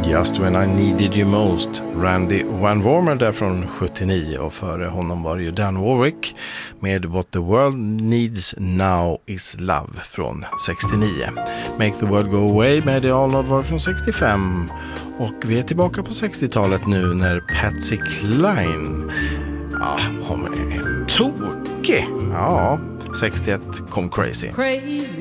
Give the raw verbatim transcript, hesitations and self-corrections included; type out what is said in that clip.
Just When I Needed You Most, Randy Van Warmer där från sjuttionio, och före honom var det ju Dan Warwick med What the World Needs Now Is Love från sextionio. Make the World Go Away med The All Not var från sextiofem, och vi är tillbaka på sextiotalet nu när Patsy Cline, ja, hon är tokig. Ja, sextioett kom Crazy. Crazy.